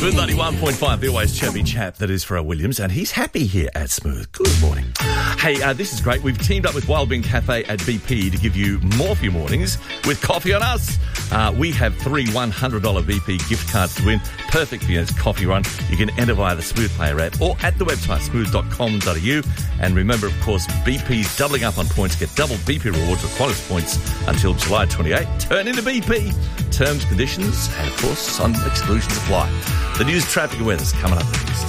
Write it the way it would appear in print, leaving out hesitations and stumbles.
Smooth 91.5, the always chirpy chap that is Pharrell Williams, and he's happy here at Smooth. Good morning. Hey, this is great. We've teamed up with Wild Bean Cafe at BP to give you more for your mornings with Coffee on Us. We have 3 $100 BP gift cards to win. Perfect for your coffee run. You can enter via the Smooth Player app or at the website smooth.com.au. And remember, of course, BP's doubling up on points. Get double BP rewards with Qantas points until July 28. Turn into BP. Terms, conditions, and, of course, some exclusions apply. The news, traffic and weather's coming up next.